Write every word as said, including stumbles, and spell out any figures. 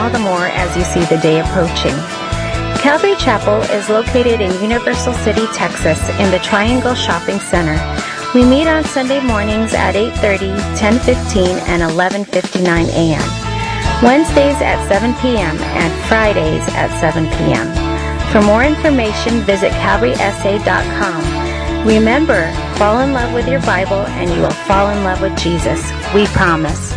all the more as you see the day approaching. Calvary Chapel is located in Universal City, Texas, in the Triangle Shopping Center. We meet on Sunday mornings at eight thirty, ten fifteen, and eleven fifty-nine a.m., Wednesdays at seven p.m., and Fridays at seven p.m. For more information, visit calvary s a dot com. Remember, fall in love with your Bible and you will fall in love with Jesus. We promise.